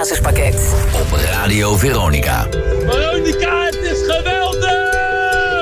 basispakket. Op Radio Veronica. Veronica, het is geweldig!